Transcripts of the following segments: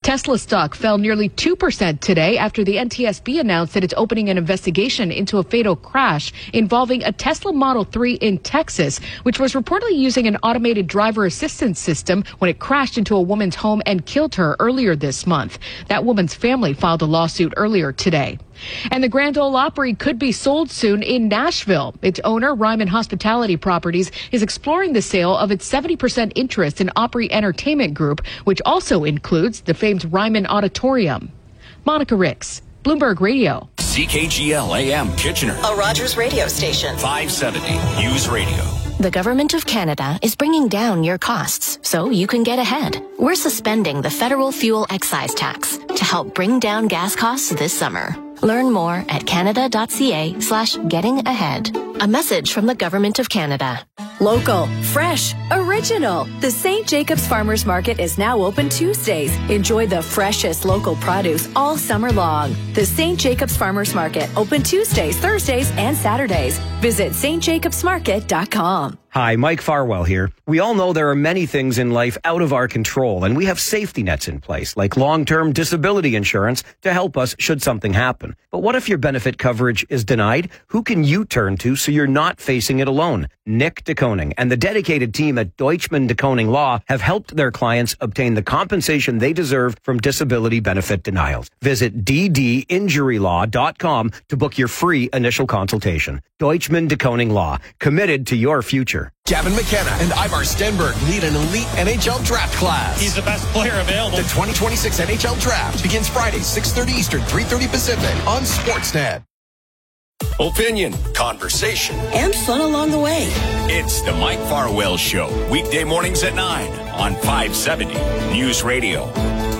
Tesla stock fell nearly 2% today after the NTSB announced that it's opening an investigation into a fatal crash involving a Tesla Model 3 in Texas, which was reportedly using an automated driver assistance system when it crashed into a woman's home and killed her earlier this month. That woman's family filed a lawsuit earlier today. And the Grand Ole Opry could be sold soon in Nashville. Its owner, Ryman Hospitality Properties, is exploring the sale of its 70% interest in Opry Entertainment Group, which also includes the famed Ryman Auditorium. Monica Ricks, Bloomberg Radio. CKGL AM Kitchener, a Rogers radio station. 570 News Radio. The Government of Canada is bringing down your costs so you can get ahead. We're suspending the federal fuel excise tax to help bring down gas costs this summer. Learn more at canada.ca/getting ahead. A message from the Government of Canada. Local, fresh, original. The St. Jacobs Farmers Market is now open Tuesdays. Enjoy the freshest local produce all summer long. The St. Jacobs Farmers Market, open Tuesdays, Thursdays, and Saturdays. Visit stjacobsmarket.com. Hi, Mike Farwell here. We all know there are many things in life out of our control, and we have safety nets in place, like long-term disability insurance to help us should something happen. But what if your benefit coverage is denied? Who can you turn to so you're not facing it alone? Nick DeKoning and the dedicated team at Deutschman DeKoning Law have helped their clients obtain the compensation they deserve from disability benefit denials. Visit ddinjurylaw.com to book your free initial consultation. Deutschman DeKoning Law, committed to your future. Gavin McKenna and Ivar Stenberg lead an elite NHL draft class. He's the best player available. The 2026 NHL Draft begins Friday, 6:30 Eastern, 3:30 Pacific on Sportsnet. Opinion, conversation, And fun along the way. It's the Mike Farwell Show. Weekday mornings at 9 on 570 News Radio.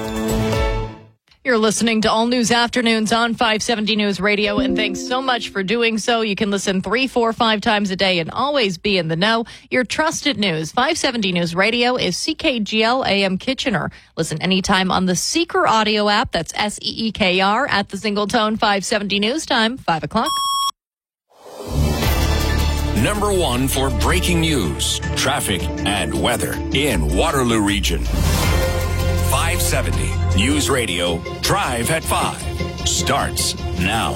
You're listening to All News Afternoons on 570 News Radio, and thanks so much for doing so. You can listen 3, 4, 5 times a day and always be in the know. Your trusted news. 570 News Radio is CKGL AM Kitchener. Listen anytime on the Seeker audio app. That's SEEKR at the single tone. 570 News Time, 5 o'clock. Number 1 for breaking news, traffic, and weather in Waterloo Region. 570 News Radio, Drive at 5, starts now.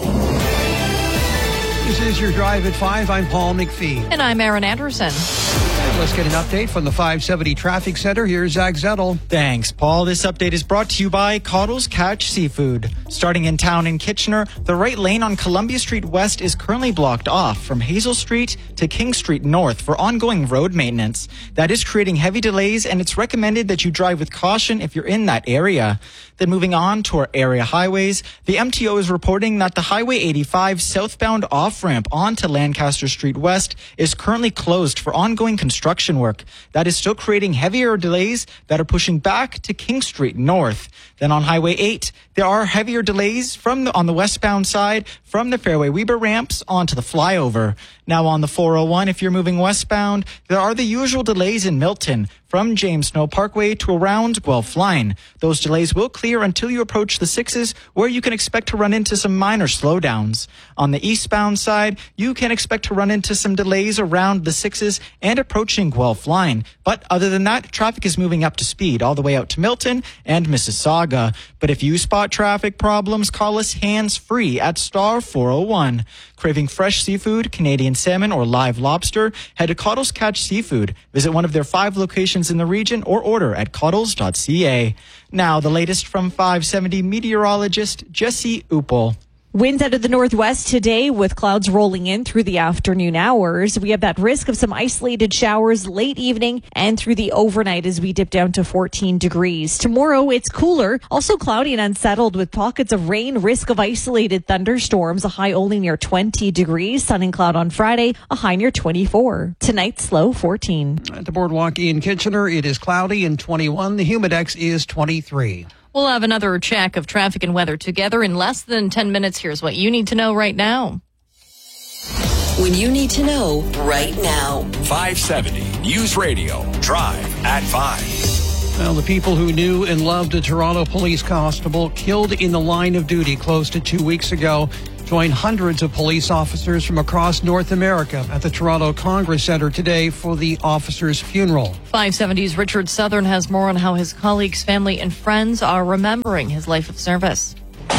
This is your Drive at 5. I'm Paul McPhee. And I'm Aaron Anderson. And let's get an update from the 570 Traffic Center. Here's Zach Zettel. Thanks, Paul. This update is brought to you by Cottle's Catch Seafood. Starting in town in Kitchener, the right lane on Columbia Street West is currently blocked off from Hazel Street to King Street North for ongoing road maintenance. That is creating heavy delays, and it's recommended that you drive with caution if you're in that area. Then moving on to our area highways, the MTO is reporting that the Highway 85 southbound off-ramp onto Lancaster Street West is currently closed for ongoing construction work. That is still creating heavier delays that are pushing back to King Street North. Then on Highway 8, there are heavier delays on the westbound side from the Fairway Weber ramps onto the flyover. Now on the 401, if you're moving westbound, there are the usual delays in Milton from James Snow Parkway to around Guelph Line. Those delays will clear until you approach the 6s, where you can expect to run into some minor slowdowns. On the eastbound side, you can expect to run into some delays around the 6s and approaching Guelph Line. But other than that, traffic is moving up to speed all the way out to Milton and Mississauga. But if you spot traffic problems, call us hands-free at star 401. Craving fresh seafood, Canadian salmon, or live lobster? Head to Cottle's Catch Seafood. Visit one of their 5 locations in the region or order at cottles.ca. Now, the latest from 570 meteorologist Jesse Uppel. Winds out of the northwest today with clouds rolling in through the afternoon hours. We have that risk of some isolated showers late evening and through the overnight as we dip down to 14 degrees. Tomorrow, it's cooler, also cloudy and unsettled with pockets of rain, risk of isolated thunderstorms, a high only near 20 degrees. Sun and cloud on Friday, a high near 24. Tonight's low 14. At the Boardwalk in Kitchener, it is cloudy and 21. The Humidex is 23. We'll have another check of traffic and weather together in less than 10 minutes. Here's what you need to know right now. When you need to know right now. 570 News Radio, Drive at 5. Well, the people who knew and loved a Toronto police constable killed in the line of duty close to 2 weeks ago joined hundreds of police officers from across North America at the Toronto Congress Centre today for the officers' funeral. 570's Richard Southern has more on how his colleagues, family, and friends are remembering his life of service.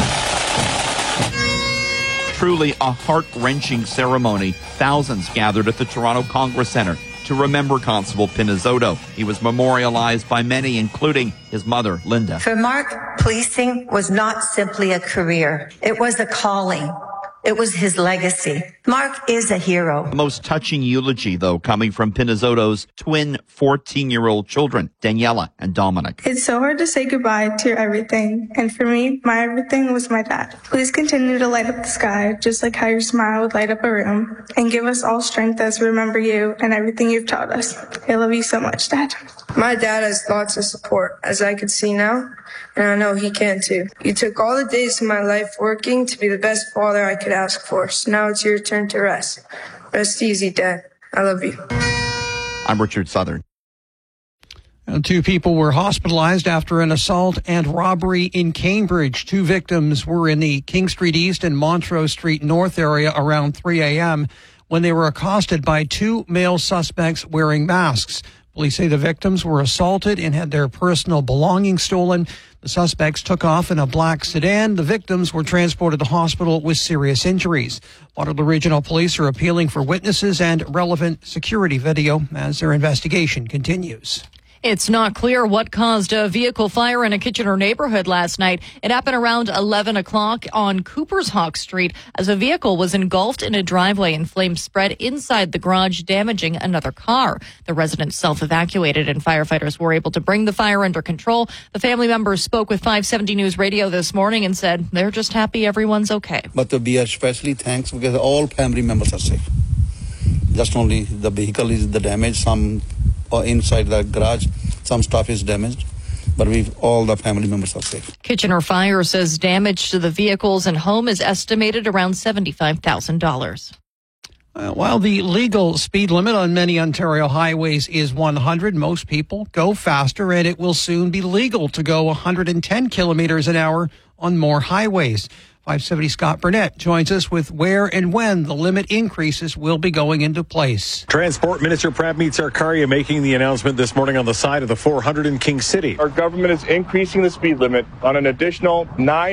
Truly a heart-wrenching ceremony. Thousands gathered at the Toronto Congress Centre to remember Constable Pinizzotto. He was memorialized by many, including his mother, Linda. For Mark, policing was not simply a career. It was a calling. It was his legacy. Mark is a hero. The most touching eulogy, though, coming from Pinizzotto's twin 14-year-old children, Daniela and Dominic. It's so hard to say goodbye to your everything. And for me, my everything was my dad. Please continue to light up the sky, just like how your smile would light up a room. And give us all strength as we remember you and everything you've taught us. I love you so much, Dad. My dad has lots of support, as I can see now. And I know he can too. You took all the days of my life working to be the best father I could ask for. So now it's your turn to rest. Rest easy, Dad. I love you. I'm Richard Southern. Two people were hospitalized after an assault and robbery in Cambridge. Two victims were in the King Street East and Montrose Street North area around 3 a.m. when they were accosted by two male suspects wearing masks. Police say the victims were assaulted and had their personal belongings stolen. The suspects took off in a black sedan. The victims were transported to hospital with serious injuries. Waterloo Regional Police are appealing for witnesses and relevant security video as their investigation continues. It's not clear what caused a vehicle fire in a Kitchener neighborhood last night. It happened around 11 o'clock on Cooper's Hawk Street as a vehicle was engulfed in a driveway and flames spread inside the garage, damaging another car. The residents self-evacuated and firefighters were able to bring the fire under control. The family members spoke with 570 News Radio this morning and said they're just happy everyone's okay. But we are especially thanks because all family members are safe. Just only the vehicle is the damage, some inside the garage, some stuff is damaged, but all the family members are safe. Kitchener Fire says damage to the vehicles and home is estimated around $75,000. While the legal speed limit on many Ontario highways is 100, most people go faster, and it will soon be legal to go 110 kilometers an hour on more highways. 570 Scott Burnett joins us with where and when the limit increases will be going into place. Transport Minister Pramit Sarkaria making the announcement this morning on the side of the 400 in King City. Our government is increasing the speed limit on an additional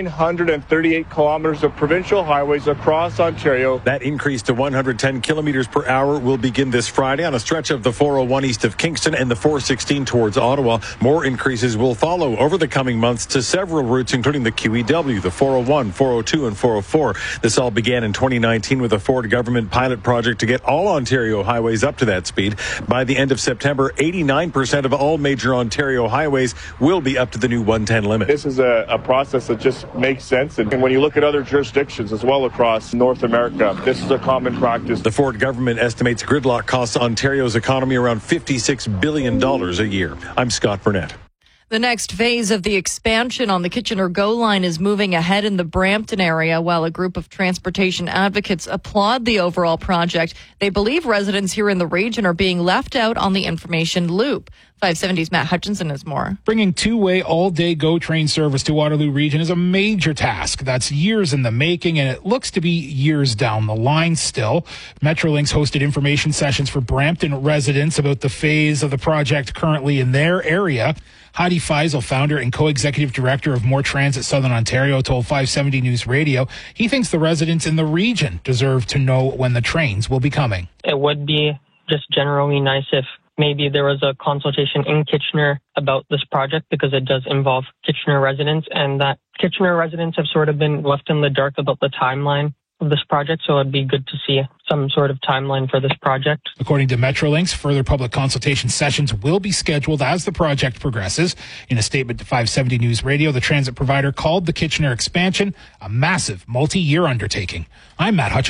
938 kilometers of provincial highways across Ontario. That increase to 110 kilometers per hour will begin this Friday on a stretch of the 401 east of Kingston and the 416 towards Ottawa. More increases will follow over the coming months to several routes, including the QEW, the 401, 402, and 404. This all began in 2019 with a Ford government pilot project to get all Ontario highways up to that speed. By the end of September, 89% of all major Ontario highways will be up to the new 110 limit. This is a process that just makes sense. And when you look at other jurisdictions as well across North America, this is a common practice. The Ford government estimates gridlock costs Ontario's economy around $56 billion a year. I'm Scott Burnett. The next phase of the expansion on the Kitchener GO line is moving ahead in the Brampton area, while a group of transportation advocates applaud the overall project. They believe residents here in the region are being left out on the information loop. 570's Matt Hutchinson has more. Bringing two-way all-day GO train service to Waterloo Region is a major task. That's years in the making, and it looks to be years down the line still. Metrolinx hosted information sessions for Brampton residents about the phase of the project currently in their area. Heidi Feisel, founder and co-executive director of More Transit Southern Ontario, told 570 News Radio he thinks the residents in the region deserve to know when the trains will be coming. It would be just generally nice if maybe there was a consultation in Kitchener about this project, because it does involve Kitchener residents, and that Kitchener residents have sort of been left in the dark about the timeline of this project, so it'd be good to see some sort of timeline for this project. According to Metrolinx, further public consultation sessions will be scheduled as the project progresses. In a statement to 570 News Radio, the transit provider called the Kitchener expansion a massive multi-year undertaking. I'm Matt Hutchison.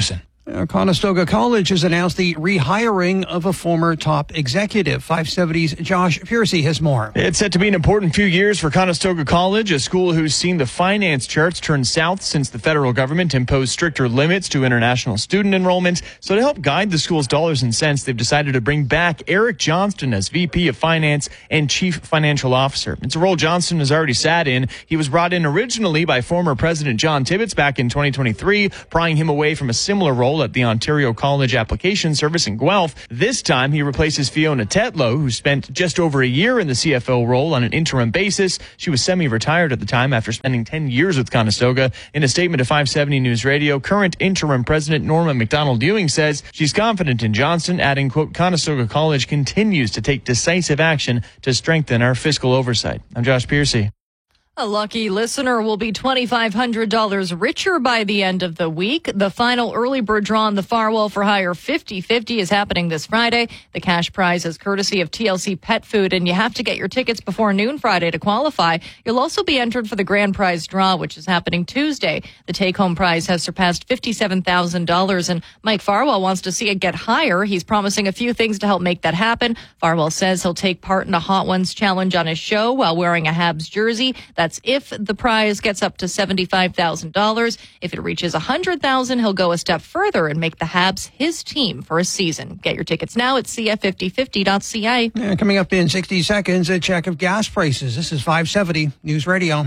Conestoga College has announced the rehiring of a former top executive. 570's Josh Piercy has more. It's set to be an important few years for Conestoga College, a school who's seen the finance charts turn south since the federal government imposed stricter limits to international student enrollment. So to help guide the school's dollars and cents, they've decided to bring back Eric Johnston as VP of Finance and Chief Financial Officer. It's a role Johnston has already sat in. He was brought in originally by former President John Tibbetts back in 2023, prying him away from a similar role at the Ontario College Application Service in Guelph. This time, he replaces Fiona Tetlow, who spent just over a year in the CFO role on an interim basis. She was semi-retired at the time after spending 10 years with Conestoga. In a statement to 570 News Radio, current interim president Norma McDonald-Ewing says she's confident in Johnston, adding, quote, Conestoga College continues to take decisive action to strengthen our fiscal oversight. I'm Josh Piercy. A lucky listener will be $2,500 richer by the end of the week. The final early bird draw on the Farwell for Hire 50/50 is happening this Friday. The cash prize is courtesy of TLC Pet Food, and you have to get your tickets before noon Friday to qualify. You'll also be entered for the grand prize draw, which is happening Tuesday. The take-home prize has surpassed $57,000, and Mike Farwell wants to see it get higher. He's promising a few things to help make that happen. Farwell says he'll take part in a Hot Ones challenge on his show while wearing a Habs jersey. That's if the prize gets up to $75,000. If it reaches $100,000, he'll go a step further and make the Habs his team for a season. Get your tickets now at cf5050.ca. Yeah, coming up in 60 seconds, a check of gas prices. This is 570 News Radio.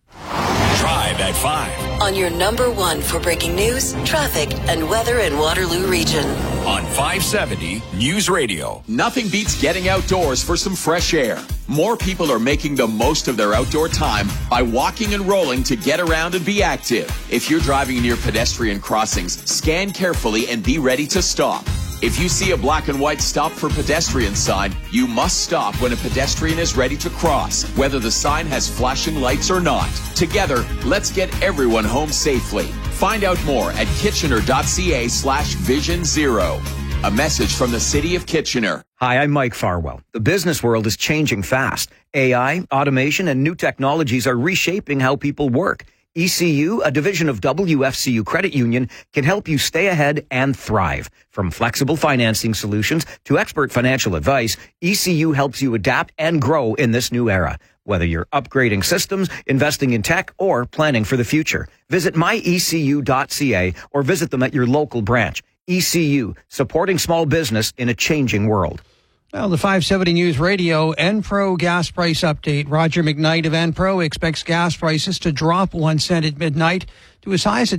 Drive at 5. On your number one for breaking news, traffic, and weather in Waterloo Region. On 570 News Radio. Nothing beats getting outdoors for some fresh air. More people are making the most of their outdoor time by walking and rolling to get around and be active. If you're driving near pedestrian crossings, scan carefully and be ready to stop. If you see a black and white stop for pedestrian sign, you must stop when a pedestrian is ready to cross, whether the sign has flashing lights or not. Together, let's get everyone home safely. Find out more at kitchener.ca/Vision Zero. A message from the City of Kitchener. Hi, I'm Mike Farwell. The business world is changing fast. AI, automation, and new technologies are reshaping how people work. ECU, a division of WFCU Credit Union, can help you stay ahead and thrive. From flexible financing solutions to expert financial advice, ECU helps you adapt and grow in this new era. Whether you're upgrading systems, investing in tech, or planning for the future, visit myecu.ca or visit them at your local branch. ECU, supporting small business in a changing world. Well, the 570 News Radio Enpro gas price update. Roger McKnight of Enpro expects gas prices to drop 1 cent at midnight to as high as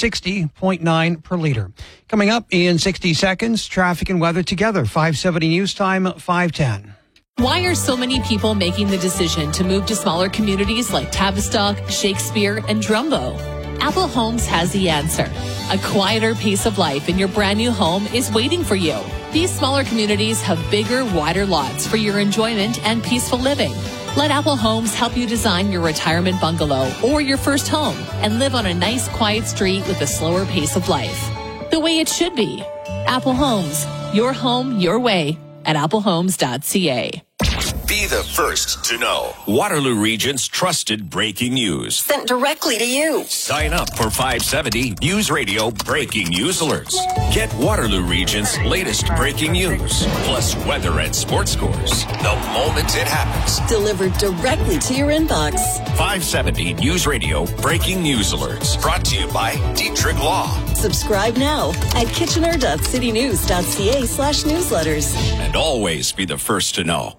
$1.60.9 per liter. Coming up in 60 seconds, traffic and weather together. 570 News Time, 510. Why are so many people making the decision to move to smaller communities like Tavistock, Shakespeare, and Drumbo? Apple Homes has the answer. A quieter pace of life in your brand new home is waiting for you. These smaller communities have bigger, wider lots for your enjoyment and peaceful living. Let Apple Homes help you design your retirement bungalow or your first home and live on a nice, quiet street with a slower pace of life. The way it should be. Apple Homes, your home, your way at applehomes.ca. Be the first to know. Waterloo Region's trusted breaking news. Sent directly to you. Sign up for 570 News Radio Breaking News Alerts. Get Waterloo Region's latest breaking news, plus weather and sports scores the moment it happens. Delivered directly to your inbox. 570 News Radio Breaking News Alerts. Brought to you by Dietrich Law. Subscribe now at kitchener.citynews.ca/newsletters. And always be the first to know.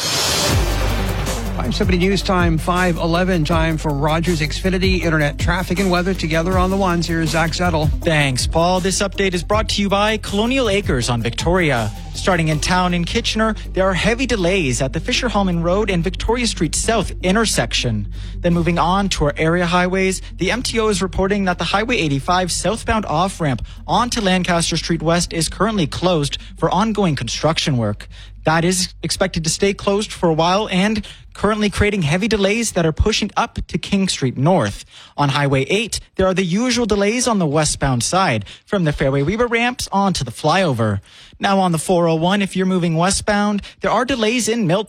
570 News Time, 5:11. Time for Rogers Xfinity Internet traffic and weather together on the ones. Here's Zach Zettel. Thanks, Paul. This update is brought to you by Colonial Acres on Victoria. Starting in town in Kitchener, there are heavy delays at the Fisher-Hellman Road and Victoria Street South intersection. Then moving on to our area highways, the MTO is reporting that the Highway 85 southbound off-ramp onto Lancaster Street West is currently closed for ongoing construction work. That is expected to stay closed for a while and currently creating heavy delays that are pushing up to King Street North. On Highway 8, there are the usual delays on the westbound side from the Fairway Weaver ramps onto the flyover. Now on the 401, if you're moving westbound, there are delays in Milton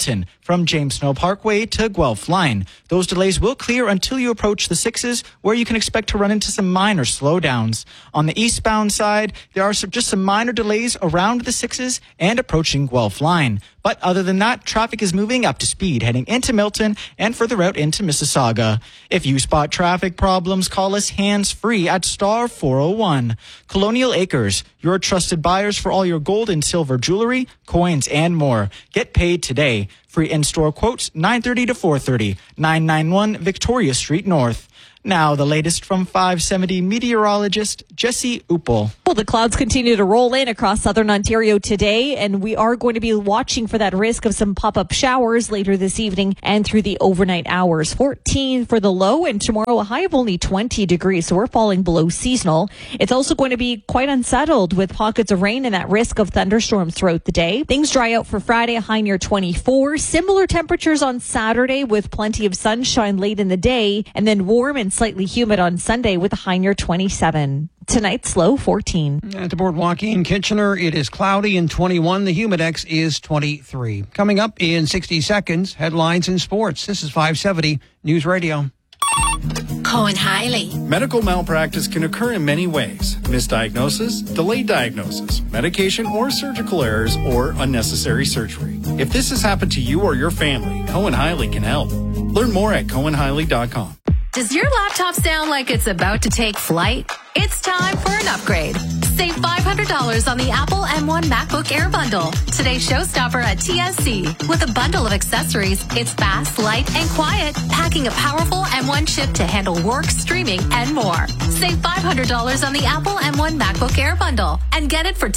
from James Snow Parkway to Guelph Line. Those delays will clear until you approach the 6s, where you can expect to run into some minor slowdowns. On the eastbound side, there are just some minor delays around the 6s and approaching Guelph Line. But other than that, traffic is moving up to speed heading into Milton and further out into Mississauga. If you spot traffic problems, call us hands-free at star 401. Colonial Acres, your trusted buyers for all your gold and silver jewelry, coins, and more. Get paid today. Free in-store quotes 9:30 to 4:30, 991 Victoria Street North. Now, the latest from 570 meteorologist Jesse Uppel. Well, the clouds continue to roll in across southern Ontario today, and we are going to be watching for that risk of some pop-up showers later this evening and through the overnight hours. 14 for the low, and tomorrow a high of only 20 degrees, so we're falling below seasonal. It's also going to be quite unsettled with pockets of rain and that risk of thunderstorms throughout the day. Things dry out for Friday, a high near 24. Similar temperatures on Saturday with plenty of sunshine late in the day, and then warm and slightly humid on Sunday with a high near 27. Tonight's low 14. At the Boardwalk in Kitchener, it is cloudy and 21. The humidex is 23. Coming up in 60 seconds, headlines and sports. This is 570 News Radio. Cohen Hiley. Medical malpractice can occur in many ways. Misdiagnosis, delayed diagnosis, medication or surgical errors, or unnecessary surgery. If this has happened to you or your family, Cohen Hiley can help. Learn more at CohenHiley.com. Does your laptop sound like it's about to take flight? It's time for an upgrade. Save $500 on the Apple M1 MacBook Air bundle. Today's showstopper at TSC. With a bundle of accessories, it's fast, light, and quiet, packing a powerful M1 chip to handle work, streaming, and more. Save $500 on the Apple M1 MacBook Air bundle and get it for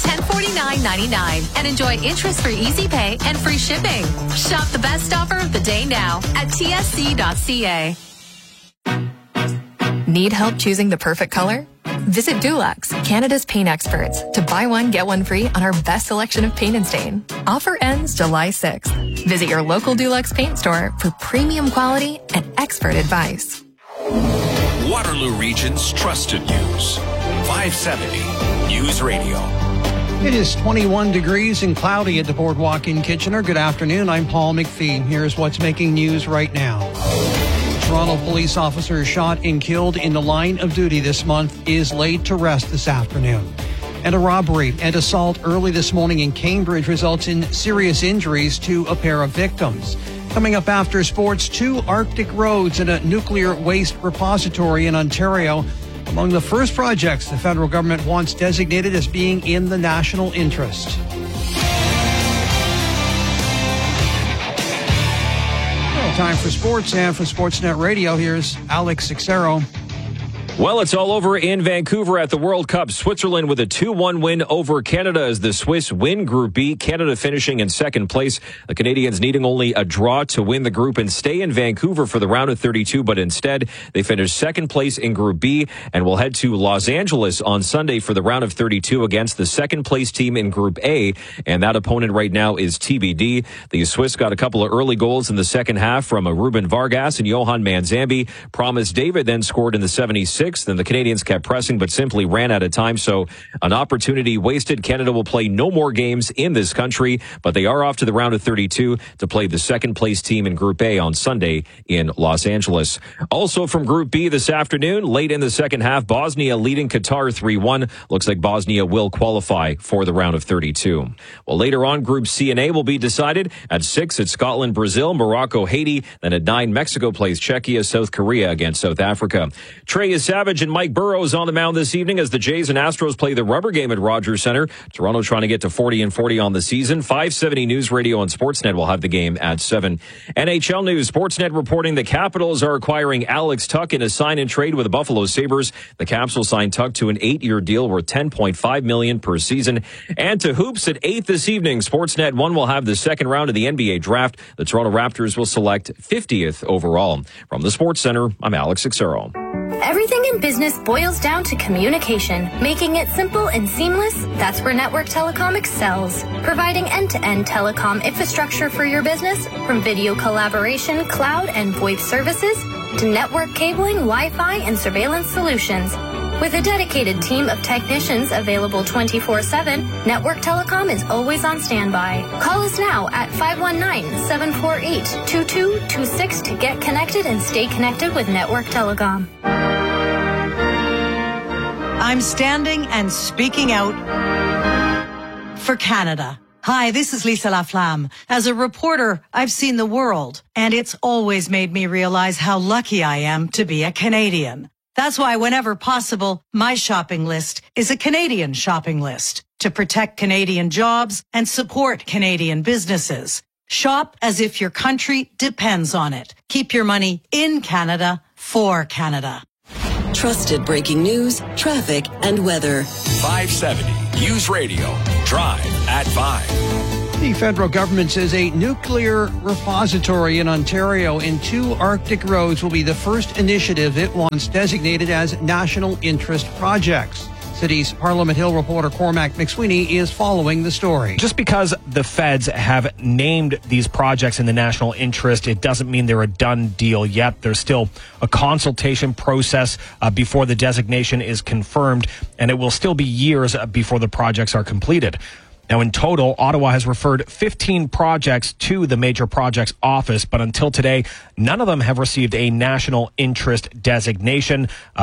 $149.99 and enjoy interest-free easy pay and free shipping. Shop the best offer of the day now at tsc.ca. Need help choosing the perfect color? Visit Dulux, Canada's paint experts, to buy one, get one free on our best selection of paint and stain. Offer ends July 6th. Visit your local Dulux paint store for premium quality and expert advice. Waterloo Region's trusted news. 570 News Radio. It is 21 degrees and cloudy at the Boardwalk in Kitchener. Good afternoon. I'm Paul McPhee. Here's what's making news right now. Toronto police officer shot and killed in the line of duty this month is laid to rest this afternoon. And a robbery and assault early this morning in Cambridge results in serious injuries to a pair of victims. Coming up after sports, 2 Arctic roads and a nuclear waste repository in Ontario. Among the first projects the federal government wants designated as being in the national interest. Time for sports, and for Sportsnet Radio, here's Alex Sixero. Well, it's all over in Vancouver at the World Cup. Switzerland with a 2-1 win over Canada as the Swiss win Group B. Canada finishing in second place. The Canadians needing only a draw to win the group and stay in Vancouver for the round of 32, but instead they finished second place in Group B and will head to Los Angeles on Sunday for the round of 32 against the second place team in Group A, and that opponent right now is TBD. The Swiss got a couple of early goals in the second half from Ruben Vargas and Johan Manzambi. Promise David then scored in the 76th. Then the Canadians kept pressing but simply ran out of time, so an opportunity wasted. Canada will play no more games in this country, but they are off to the round of 32 to play the second place team in Group A on Sunday in Los Angeles. Also from Group B this afternoon, late in the second half, Bosnia leading Qatar 3-1. Looks like Bosnia will qualify for the round of 32. Well, later on, Group C and A will be decided. At 6, it's Scotland, Brazil, Morocco, Haiti. Then at 9, Mexico plays Czechia, South Korea against South Africa. Trey Savage and Mike Burrows on the mound this evening as the Jays and Astros play the rubber game at Rogers Center. Toronto trying to get to 40-40 on the season. 570 News Radio and Sportsnet will have the game at 7. NHL News, Sportsnet reporting the Capitals are acquiring Alex Tuch in a sign-and-trade with the Buffalo Sabres. The Caps will sign Tuch to an 8-year deal worth $10.5 million per season. And to hoops at 8 this evening, Sportsnet 1 will have the second round of the NBA draft. The Toronto Raptors will select 50th overall. From the Sports Center, I'm Alex Sixero. Everything in business boils down to communication. Making it simple and seamless, that's where Network Telecom excels. Providing end-to-end telecom infrastructure for your business, from video collaboration, cloud, and VoIP services, to network cabling, Wi-Fi, and surveillance solutions. With a dedicated team of technicians available 24/7, Network Telecom is always on standby. Call us now at 519-748-2226 to get connected and stay connected with Network Telecom. I'm standing and speaking out for Canada. Hi, this is Lisa Laflamme. As a reporter, I've seen the world, and it's always made me realize how lucky I am to be a Canadian. That's why whenever possible, my shopping list is a Canadian shopping list to protect Canadian jobs and support Canadian businesses. Shop as if your country depends on it. Keep your money in Canada for Canada. Trusted breaking news, traffic, and weather. 570 News Radio. Drive at 5. The federal government says a nuclear repository in Ontario in 2 Arctic roads will be the first initiative it wants designated as national interest projects. City's Parliament Hill reporter Cormac McSweeney is following the story. Just because the feds have named these projects in the national interest, it doesn't mean they're a done deal yet. There's still a consultation process before the designation is confirmed, and it will still be years before the projects are completed. Now, in total, Ottawa has referred 15 projects to the Major Projects Office, but until today, none of them have received a national interest designation.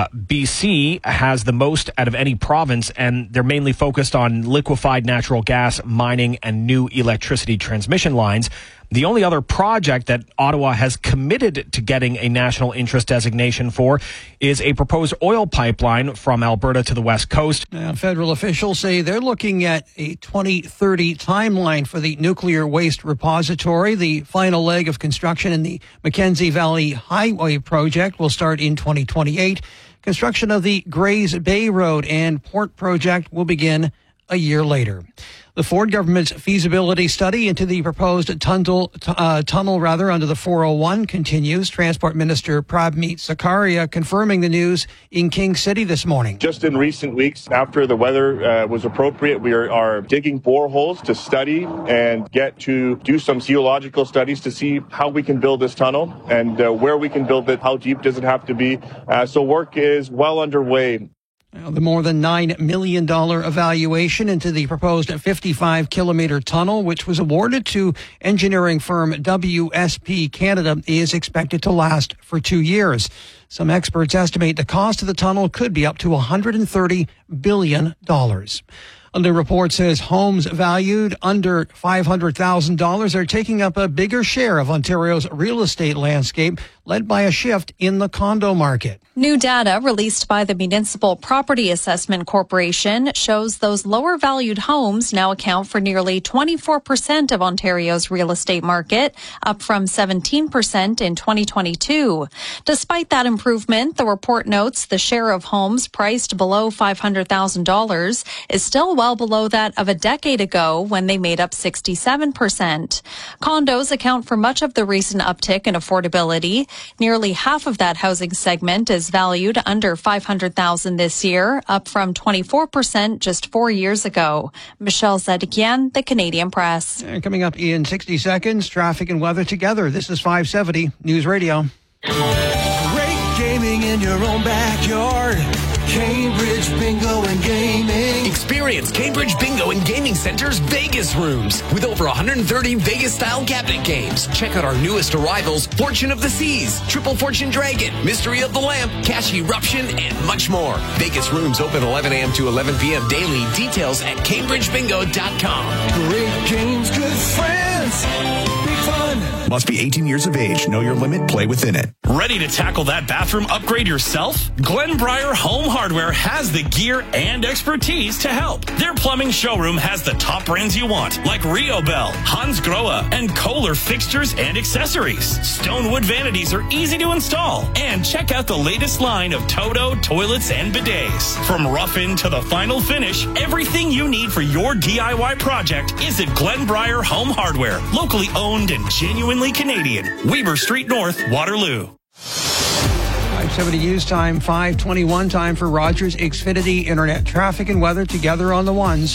BC has the most out of any province, and they're mainly focused on liquefied natural gas, mining, and new electricity transmission lines. The only other project that Ottawa has committed to getting a national interest designation for is a proposed oil pipeline from Alberta to the West Coast. Now, federal officials say they're looking at a 2030 timeline for the nuclear waste repository. The final leg of construction in the Mackenzie Valley Highway project will start in 2028. Construction of the Grays Bay Road and Port project will begin a year later. The Ford government's feasibility study into the proposed tunnel under the 401 continues. Transport Minister Prabmeet Sarkaria confirming the news in King City this morning. Just in recent weeks, after the weather was appropriate, we are digging boreholes to study and get to do some geological studies to see how we can build this tunnel and where we can build it, how deep does it have to be. So work is well underway. The more than $9 million evaluation into the proposed 55-kilometer tunnel, which was awarded to engineering firm WSP Canada, is expected to last for 2 years. Some experts estimate the cost of the tunnel could be up to $130 billion. The report says homes valued under $500,000 are taking up a bigger share of Ontario's real estate landscape, led by a shift in the condo market. New data released by the Municipal Property Assessment Corporation shows those lower valued homes now account for nearly 24% of Ontario's real estate market, up from 17% in 2022. Despite that improvement, the report notes the share of homes priced below $500,000 is still well below that of a decade ago when they made up 67%. Condos account for much of the recent uptick in affordability. Nearly half of that housing segment is valued under $500,000 this year, up from 24% just 4 years ago. Michelle Zedekian, The Canadian Press. And coming up in 60 seconds, traffic and weather together. This is 570 News Radio. Great gaming in your own backyard. Cambridge Bingo and Gaming. Experience Cambridge Bingo and Gaming Center's Vegas rooms with over 130 Vegas-style cabinet games. Check out our newest arrivals, Fortune of the Seas, Triple Fortune Dragon, Mystery of the Lamp, Cash Eruption, and much more. Vegas rooms open 11 a.m. to 11 p.m. daily. Details at CambridgeBingo.com. Great games, good friends. Big fun. Must be 18 years of age. Know your limit. Play within it. Ready to tackle that bathroom upgrade yourself? Glenbriar Home Hardware has the gear and expertise to help. Their plumbing showroom has the top brands you want, like Rio Bell, Hans Grohe, and Kohler fixtures and accessories. Stonewood vanities are easy to install. And check out the latest line of Toto toilets and bidets. From rough-in to the final finish, everything you need for your DIY project is at Glenbriar Home Hardware, locally owned and genuinely Canadian. Weber Street North, Waterloo. 570 News Time, 521 time for Rogers Xfinity Internet. Traffic and weather together on the ones.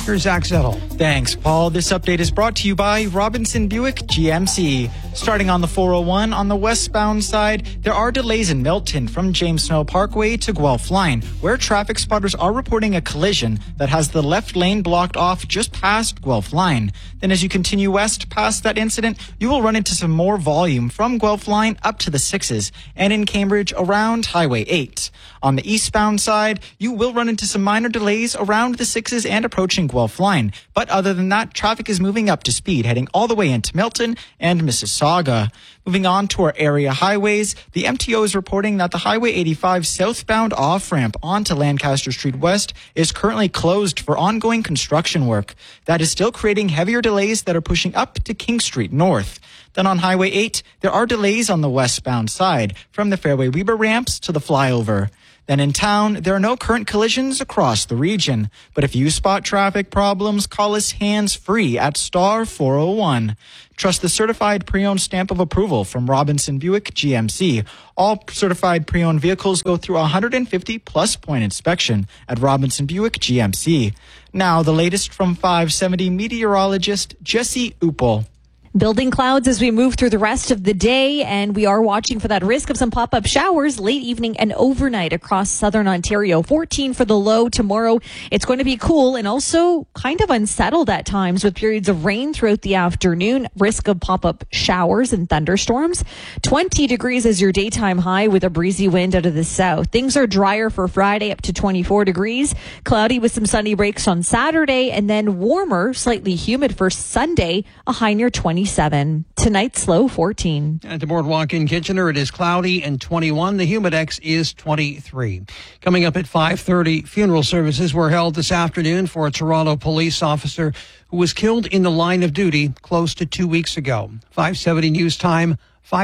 Here's Zach Zettel. Thanks, Paul. This update is brought to you by Robinson Buick GMC. Starting on the 401 on the westbound side, there are delays in Milton from James Snow Parkway to Guelph Line, where traffic spotters are reporting a collision that has the left lane blocked off just past Guelph Line. Then as you continue west past that incident, you will run into some more volume from Guelph Line up to the 6s and in Cambridge around Highway 8. On the eastbound side, you will run into some minor delays around the 6s and approaching Guelph Line. But other than that, traffic is moving up to speed, heading all the way into Milton and Mississauga. Moving on to our area highways, the MTO is reporting that the Highway 85 southbound off-ramp onto Lancaster Street West is currently closed for ongoing construction work. That is still creating heavier delays that are pushing up to King Street North. Then on Highway 8, there are delays on the westbound side from the Fairway Weber ramps to the flyover. Then in town, there are no current collisions across the region. But if you spot traffic problems, call us hands-free at star 401. Trust the certified pre-owned stamp of approval from Robinson Buick GMC. All certified pre-owned vehicles go through a 150-plus point inspection at Robinson Buick GMC. Now, the latest from 570 meteorologist Jesse Uppel. Building clouds as we move through the rest of the day, and we are watching for that risk of some pop-up showers late evening and overnight across southern Ontario. 14 for the low tomorrow. It's going to be cool and also kind of unsettled at times with periods of rain throughout the afternoon. Risk of pop-up showers and thunderstorms. 20 degrees as your daytime high with a breezy wind out of the south. Things are drier for Friday, up to 24 degrees. Cloudy with some sunny breaks on Saturday, and then warmer, slightly humid for Sunday, a high near 27. Tonight's low 14. At the Boardwalk in Kitchener, it is cloudy and 21. The Humidex is 23. Coming up at 5:30, funeral services were held this afternoon for a Toronto police officer who was killed in the line of duty close to 2 weeks ago. 5:70 news time,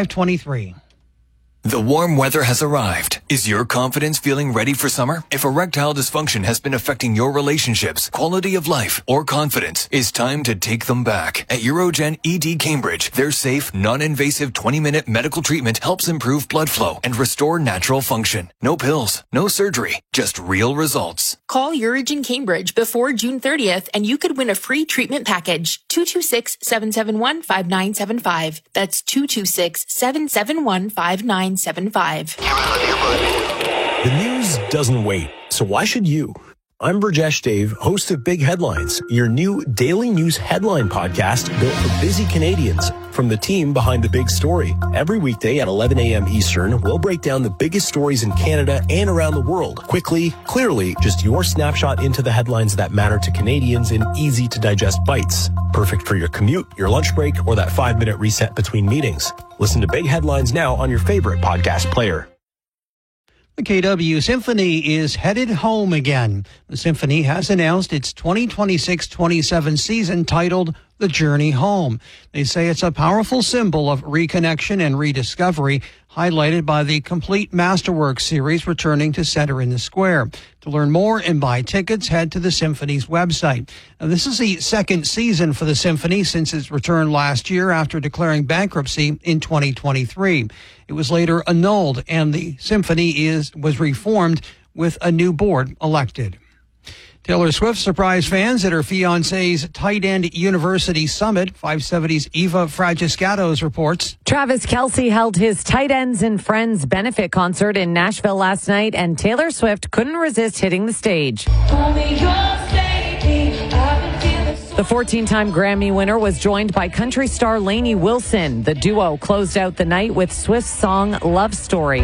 5:23. The warm weather has arrived. Is your confidence feeling ready for summer? If erectile dysfunction has been affecting your relationships, quality of life, or confidence, it's time to take them back. At Urogen ED Cambridge, their safe, non-invasive 20-minute medical treatment helps improve blood flow and restore natural function. No pills, no surgery, just real results. Call Urogen Cambridge before June 30th and you could win a free treatment package. 226-771-5975. That's 226-771-5975. The news doesn't wait, so why should you? I'm Burjesh Dave, host of Big Headlines, your new daily news headline podcast built for busy Canadians. From the team behind the big story. Every weekday at 11 a.m. Eastern, we'll break down the biggest stories in Canada and around the world. Quickly, clearly, just your snapshot into the headlines that matter to Canadians in easy-to-digest bites. Perfect for your commute, your lunch break, or that 5-minute reset between meetings. Listen to Big Headlines now on your favorite podcast player. The KW Symphony is headed home again. The Symphony has announced its 2026-27 season titled The Journey Home. They say it's a powerful symbol of reconnection and rediscovery, highlighted by the complete Masterworks series returning to Center in the Square. To learn more and buy tickets, head to the Symphony's website. Now, this is the second season for the Symphony since its return last year after declaring bankruptcy in 2023. It was later annulled, and the Symphony was reformed with a new board elected. Taylor Swift surprised fans at her fiancé's Tight End University Summit. 570's Eva Fragiscatos reports. Travis Kelce held his Tight Ends and Friends benefit concert in Nashville last night, and Taylor Swift couldn't resist hitting the stage. The 14-time Grammy winner was joined by country star Lainey Wilson. The duo closed out the night with Swift's song Love Story.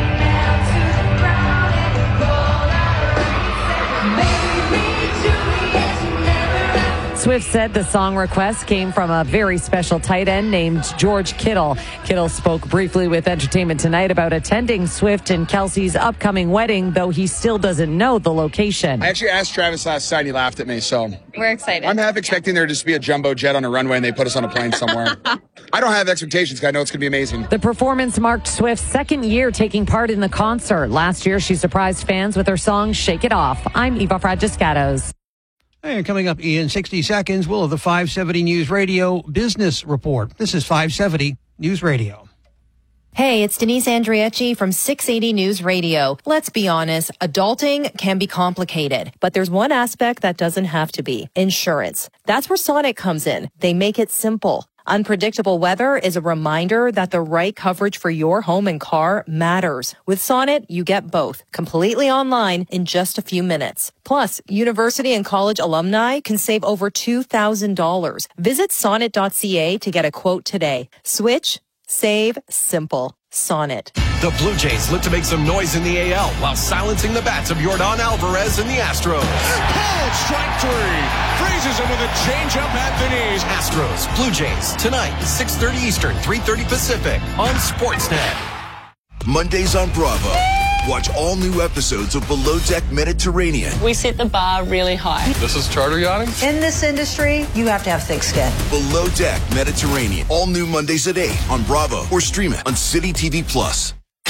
Swift said the song request came from a very special tight end named George Kittle. Kittle spoke briefly with Entertainment Tonight about attending Swift and Kelce's upcoming wedding, though he still doesn't know the location. I actually asked Travis last night and he laughed at me, so we're excited. I'm half expecting there to just be a jumbo jet on a runway and they put us on a plane somewhere. I don't have expectations because I know it's going to be amazing. The performance marked Swift's second year taking part in the concert. Last year, she surprised fans with her song Shake It Off. I'm Eva Fragiscatos. And coming up in 60 seconds, we'll have the 570 News Radio Business Report. This is 570 News Radio. Hey, it's Denise Andriecci from 680 News Radio. Let's be honest, adulting can be complicated, but there's one aspect that doesn't have to be: insurance. That's where Sonnet comes in. They make it simple. Unpredictable weather is a reminder that the right coverage for your home and car matters. With Sonnet, you get both, completely online in just a few minutes. Plus, university and college alumni can save over $2,000. Visit sonnet.ca to get a quote today. Switch, save, simple. Sonnet. The Blue Jays look to make some noise in the AL while silencing the bats of Yordan Alvarez and the Astros. Called strike three. Freezes him with a changeup at the knees. Astros, Blue Jays, tonight, 6:30 Eastern, 3:30 Pacific on Sportsnet. Mondays on Bravo. Watch all new episodes of Below Deck Mediterranean. We set the bar really high. This is charter yachting? In this industry, you have to have thick skin. Below Deck Mediterranean. All new Mondays at 8 on Bravo or stream it on City TV Plus.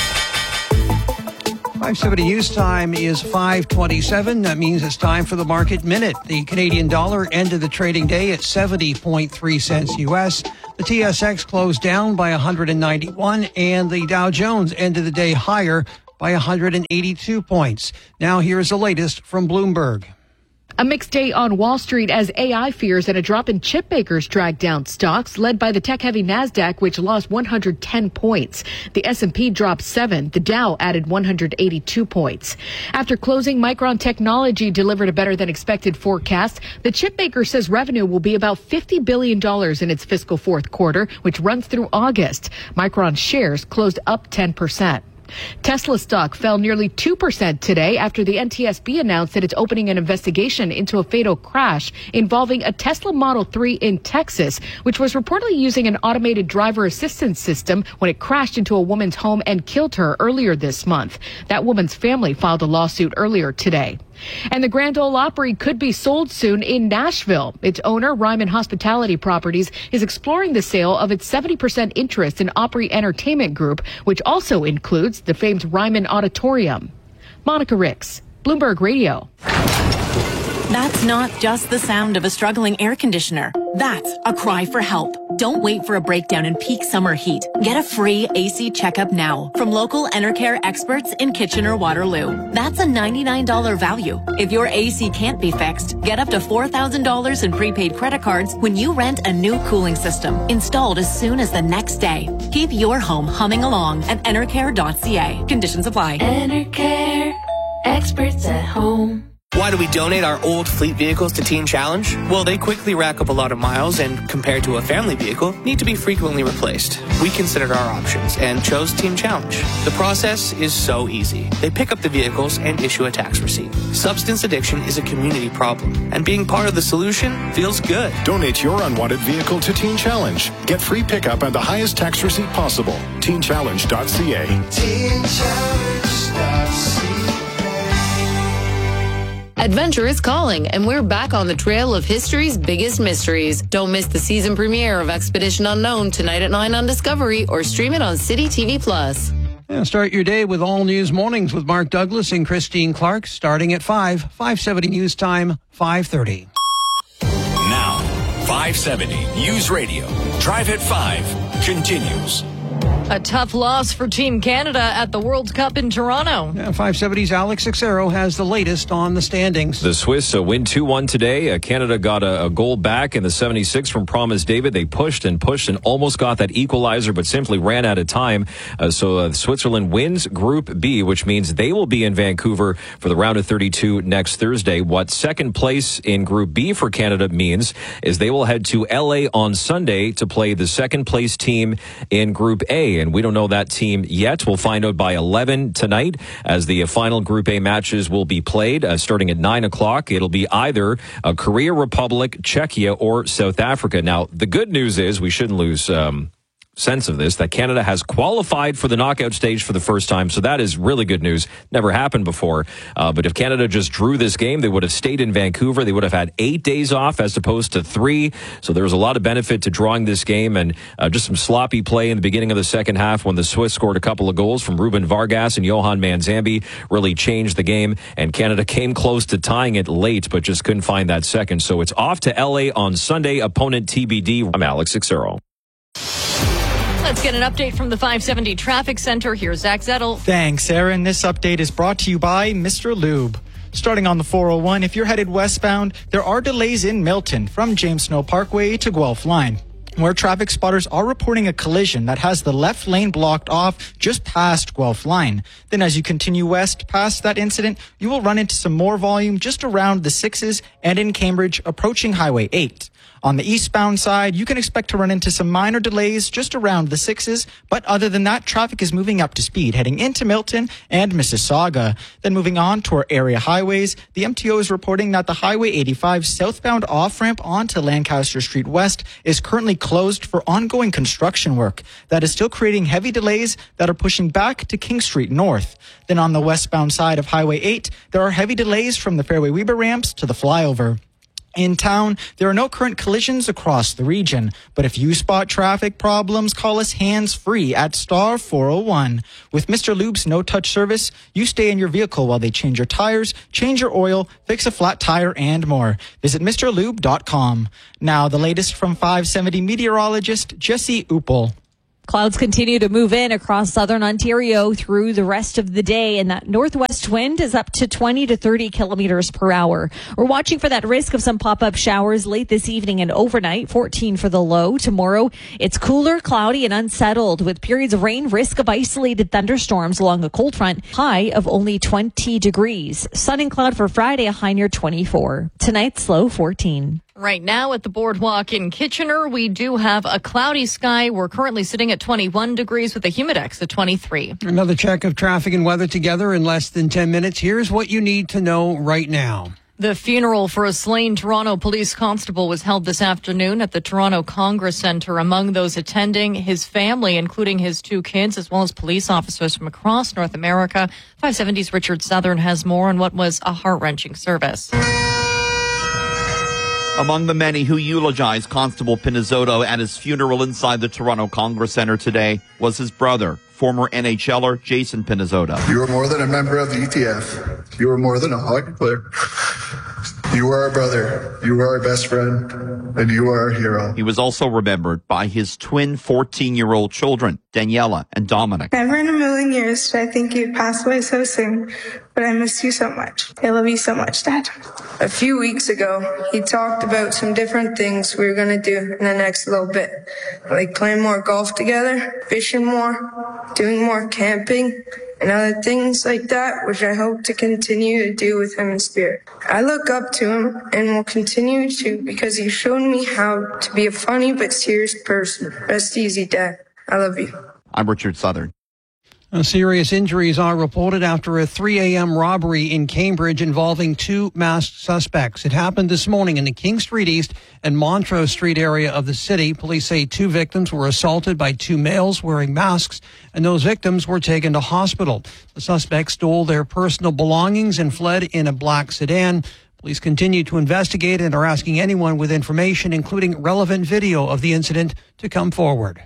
570 News Time is 5:27. That means it's time for the Market Minute. The Canadian dollar ended the trading day at 70.3 cents U.S. The TSX closed down by 191, and the Dow Jones ended the day higher by 182 points. Now here's the latest from Bloomberg. A mixed day on Wall Street as AI fears and a drop in chip makers dragged down stocks, led by the tech-heavy Nasdaq, which lost 110 points. The S&P dropped 7. The Dow added 182 points. After closing, Micron Technology delivered a better-than-expected forecast. The chip maker says revenue will be about $50 billion in its fiscal fourth quarter, which runs through August. Micron shares closed up 10%. Tesla stock fell nearly 2% today after the NTSB announced that it's opening an investigation into a fatal crash involving a Tesla Model 3 in Texas, which was reportedly using an automated driver assistance system when it crashed into a woman's home and killed her earlier this month. That woman's family filed a lawsuit earlier today. And the Grand Ole Opry could be sold soon in Nashville. Its owner, Ryman Hospitality Properties, is exploring the sale of its 70% interest in Opry Entertainment Group, which also includes the famed Ryman Auditorium. Monica Ricks, Bloomberg Radio. That's not just the sound of a struggling air conditioner. That's a cry for help. Don't wait for a breakdown in peak summer heat. Get a free AC checkup now from local Enercare experts in Kitchener-Waterloo. That's a $99 value. If your AC can't be fixed, get up to $4,000 in prepaid credit cards when you rent a new cooling system installed as soon as the next day. Keep your home humming along at enercare.ca. Conditions apply. Enercare, experts at home. Why do we donate our old fleet vehicles to Teen Challenge? Well, they quickly rack up a lot of miles and, compared to a family vehicle, need to be frequently replaced. We considered our options and chose Teen Challenge. The process is so easy. They pick up the vehicles and issue a tax receipt. Substance addiction is a community problem, and being part of the solution feels good. Donate your unwanted vehicle to Teen Challenge. Get free pickup and the highest tax receipt possible. TeenChallenge.ca. TeenChallenge.ca. Adventure is calling, and we're back on the trail of history's biggest mysteries. Don't miss the season premiere of Expedition Unknown tonight at 9 on Discovery, or stream it on City TV Plus. And start your day with All News Mornings with Mark Douglas and Christine Clark, starting at 5. 570 News Time, 5:30. Now, 570 News Radio. Drive at 5 continues. A tough loss for Team Canada at the World Cup in Toronto. Yeah, 570's Alex Xero has the latest on the standings. The Swiss win 2-1 today. Canada got a goal back in the 76 from Promise David. They pushed and almost got that equalizer, but simply ran out of time. So Switzerland wins Group B, which means they will be in Vancouver for the round of 32 next Thursday. What second place in Group B for Canada means is they will head to LA on Sunday to play the second place team in Group A. And we don't know that team yet. We'll find out by 11 tonight as the final Group A matches will be played starting at 9 o'clock. It'll be either Korea Republic, Czechia, or South Africa. Now, the good news is we shouldn't lose sense of this, that Canada has qualified for the knockout stage for the first time. So that is really good news. Never happened before. But if Canada just drew this game, they would have stayed in Vancouver. They would have had 8 days off as opposed to 3. So there was a lot of benefit to drawing this game, and just some sloppy play in the beginning of the second half when the Swiss scored a couple of goals from Ruben Vargas and Johan Manzambi really changed the game, and Canada came close to tying it late, but just couldn't find that second. So it's off to LA on Sunday. Opponent TBD. I'm Alex Xero. Let's get an update from the 570 Traffic Center. Here's Zach Zettel. Thanks, Aaron. This update is brought to you by Mr. Lube. Starting on the 401, if you're headed westbound, there are delays in Milton from James Snow Parkway to Guelph Line, where traffic spotters are reporting a collision that has the left lane blocked off just past Guelph Line. Then as you continue west past that incident, you will run into some more volume just around the 6s and in Cambridge approaching Highway 8. On the eastbound side, you can expect to run into some minor delays just around the 6s, but other than that, traffic is moving up to speed heading into Milton and Mississauga. Then moving on to our area highways, the MTO is reporting that the Highway 85 southbound off-ramp onto Lancaster Street West is currently closed for ongoing construction work. That is still creating heavy delays that are pushing back to King Street North. Then on the westbound side of Highway 8, there are heavy delays from the Fairway Weber ramps to the flyover. In town, there are no current collisions across the region, but if you spot traffic problems, call us hands-free at star 401. With Mr. Lube's no-touch service, you stay in your vehicle while they change your tires, change your oil, fix a flat tire, and more. Visit MrLube.com. Now, the latest from 570 meteorologist Jesse Uppel. Clouds continue to move in across southern Ontario through the rest of the day, and that northwest wind is up to 20 to 30 kilometers per hour. We're watching for that risk of some pop-up showers late this evening and overnight, 14 for the low. Tomorrow, it's cooler, cloudy, and unsettled with periods of rain, risk of isolated thunderstorms along a cold front, high of only 20 degrees. Sun and cloud for Friday, a high near 24. Tonight's low 14. Right now at the boardwalk in Kitchener, we do have a cloudy sky. We're currently sitting at 21 degrees with a humidex at 23. Another check of traffic and weather together in less than 10 minutes. Here's what you need to know right now. The funeral for a slain Toronto police constable was held this afternoon at the Toronto Congress Centre. Among those attending, his family, including his 2 kids, as well as police officers from across North America. 570's Richard Southern has more on what was a heart-wrenching service. Among the many who eulogized Constable Pinizzotto at his funeral inside the Toronto Congress Centre today was his brother, former NHLer Jason Pinizzotto. You were more than a member of the ETF. You were more than a hockey player. You were our brother. You were our best friend. And you are our hero. He was also remembered by his twin 14-year-old children, Daniela and Dominic. Never in a million years did I think you'd pass away so soon, but I miss you so much. I love you so much, Dad. A few weeks ago, he talked about some different things we were going to do in the next little bit, like playing more golf together, fishing more, doing more camping, and other things like that, which I hope to continue to do with him in spirit. I look up to him and will continue to because he showed me how to be a funny but serious person. Rest easy, Dad. I love you. I'm Richard Southern. Serious injuries are reported after a 3 a.m. robbery in Cambridge involving 2 masked suspects. It happened this morning in the King Street East and Montrose Street area of the city. Police say 2 victims were assaulted by 2 males wearing masks, and those victims were taken to hospital. The suspects stole their personal belongings and fled in a black sedan. Police continue to investigate and are asking anyone with information, including relevant video of the incident, to come forward.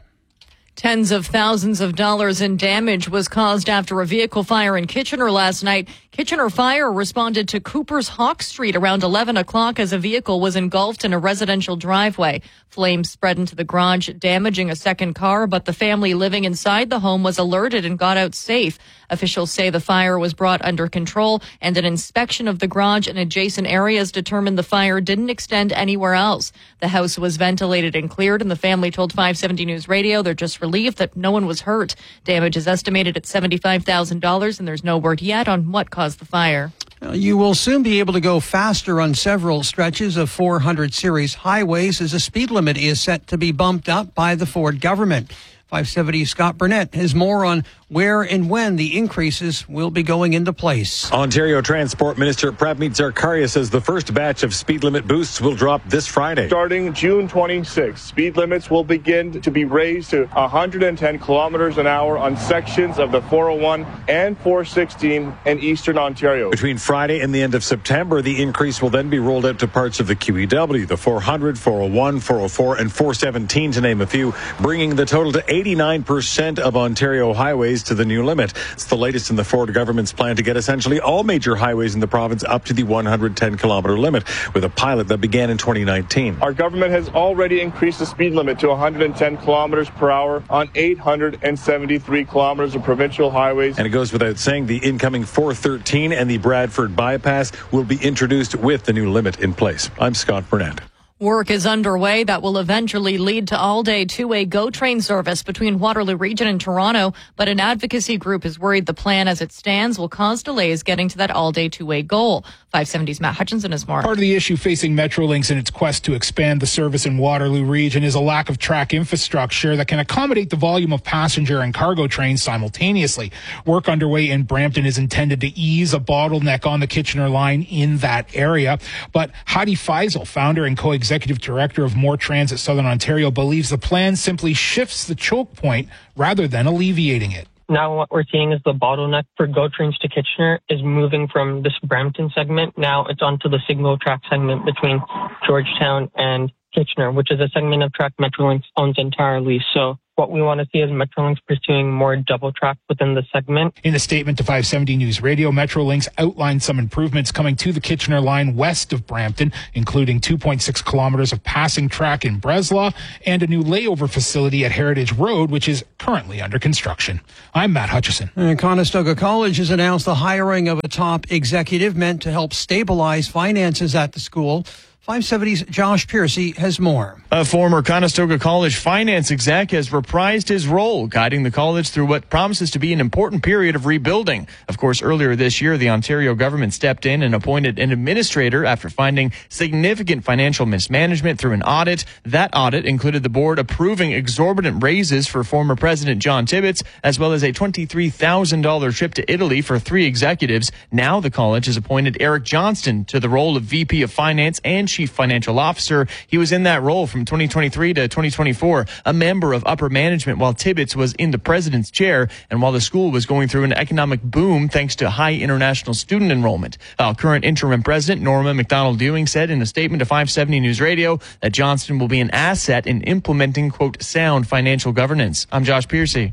Tens of thousands of dollars in damage was caused after a vehicle fire in Kitchener last night. Kitchener Fire responded to Cooper's Hawk Street around 11 o'clock as a vehicle was engulfed in a residential driveway. Flames spread into the garage, damaging a second car, but the family living inside the home was alerted and got out safe. Officials say the fire was brought under control, and an inspection of the garage and adjacent areas determined the fire didn't extend anywhere else. The house was ventilated and cleared, and the family told 570 News Radio they're just relieved that no one was hurt. Damage is estimated at $75,000, and there's no word yet on what caused the fire. You will soon be able to go faster on several stretches of 400 series highways as the speed limit is set to be bumped up by the Ford government. 570 Scott Burnett has more on where and when the increases will be going into place. Ontario Transport Minister Prabmeet Zakaria says the first batch of speed limit boosts will drop this Friday. Starting June 26, speed limits will begin to be raised to 110 kilometers an hour on sections of the 401 and 416 in eastern Ontario. Between Friday and the end of September, the increase will then be rolled out to parts of the QEW, the 400, 401, 404, and 417 to name a few, bringing the total to 89% of Ontario highways raised to the new limit. It's the latest in the Ford government's plan to get essentially all major highways in the province up to the 110-kilometer limit, with a pilot that began in 2019. Our government has already increased the speed limit to 110 kilometers per hour on 873 kilometers of provincial highways. And it goes without saying the incoming 413 and the Bradford bypass will be introduced with the new limit in place. I'm Scott Burnett. Work is underway that will eventually lead to all-day two-way GO train service between Waterloo Region and Toronto, but an advocacy group is worried the plan as it stands will cause delays getting to that all-day two-way goal. 570's Matt Hutchinson is more. Part of the issue facing Metrolinx in its quest to expand the service in Waterloo Region is a lack of track infrastructure that can accommodate the volume of passenger and cargo trains simultaneously. Work underway in Brampton is intended to ease a bottleneck on the Kitchener line in that area, but Heidi Feisel, founder and co-executive director of More Transit Southern Ontario, believes the plan simply shifts the choke point rather than alleviating it. Now what we're seeing is the bottleneck for GO trains to Kitchener is moving from this Brampton segment. Now it's onto the signal track segment between Georgetown and Kitchener, which is a segment of track Metrolinx owns entirely. So what we want to see is Metrolinx pursuing more double track within the segment. In a statement to 570 News Radio, Metrolinx outlined some improvements coming to the Kitchener line west of Brampton, including 2.6 kilometers of passing track in Breslau and a new layover facility at Heritage Road, which is currently under construction. I'm Matt Hutchison. Conestoga College has announced the hiring of a top executive meant to help stabilize finances at the school. 570's Josh Piercy has more. A former Conestoga College finance exec has reprised his role, guiding the college through what promises to be an important period of rebuilding. Of course, earlier this year, the Ontario government stepped in and appointed an administrator after finding significant financial mismanagement through an audit. That audit included the board approving exorbitant raises for former President John Tibbetts, as well as a $23,000 trip to Italy for 3 executives. Now the college has appointed Eric Johnston to the role of VP of Finance and Chief Financial Officer. He was in that role from 2023 to 2024, a member of upper management while Tibbetts was in the president's chair and while the school was going through an economic boom thanks to high international student enrollment. Current interim president Norma McDonald-Dewing said in a statement to 570 News Radio that Johnston will be an asset in implementing, quote, sound financial governance. I'm Josh Piercy.